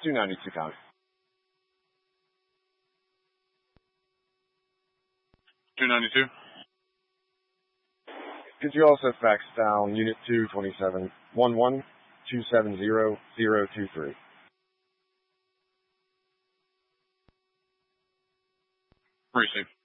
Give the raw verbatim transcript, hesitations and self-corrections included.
two ninety-two pound. two ninety-two. Could you also fax down Unit two twenty-seven one one two seven zero zero two three? Receive.